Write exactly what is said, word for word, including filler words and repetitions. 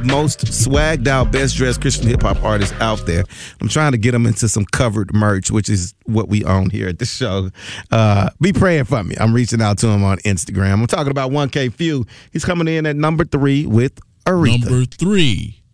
most swagged out, best dressed Christian hip hop artists out there. I'm trying to get them into some covered merch, which is what we own here at the show. Uh, be praying for me. I'm reaching out to him on Instagram. I'm talking about one K Phew. He's coming in at number three with Aretha. Number three.